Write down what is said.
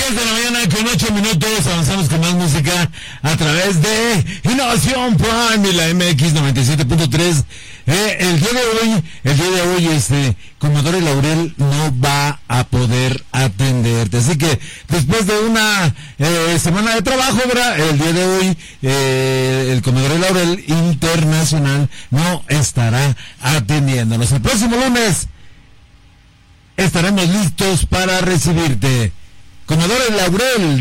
10 de la mañana con 8 minutos, avanzamos con más música a través de Innovación Prime y la MX 97.3. El día de hoy, Comodoro Laurel no va a poder atenderte. Así que después de una semana de trabajo, ¿verdad? El día de hoy, el Comodoro Laurel Internacional no estará atendiéndonos. El próximo lunes estaremos listos para recibirte. Comodoro Laurel